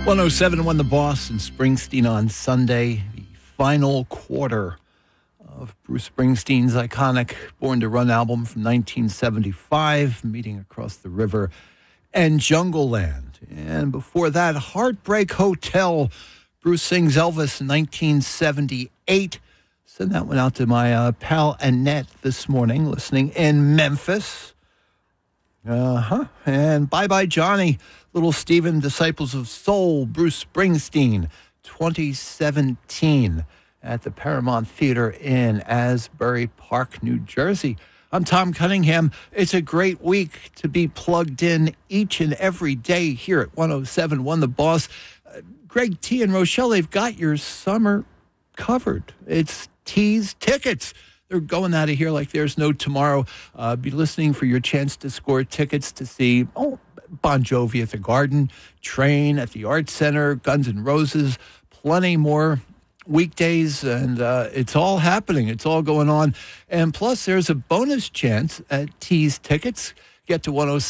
107 The Boss and Springsteen on Sunday, the final quarter of Bruce Springsteen's iconic Born to Run album from 1975, Meeting Across the River and Jungle Land. And before that, Heartbreak Hotel, Bruce sings Elvis in 1978. Send that one out to my pal Annette this morning, listening in Memphis. And Bye Bye Johnny, Little Steven, Disciples of Soul, Bruce Springsteen, 2017 at the Paramount Theater in Asbury Park, New Jersey. I'm Tom Cunningham. It's a great week to be plugged in each and every day here at 107.1 The Boss. Greg T. and Rochelle, they've got your summer covered. It's T's Tickets. They're going out of here like there's no tomorrow. Be listening for your chance to score tickets to see Bon Jovi at the Garden, Train at the Arts Center, Guns N' Roses, plenty more weekdays, and it's all happening. It's all going on. And plus, there's a bonus chance at T's Tickets. Get to 107.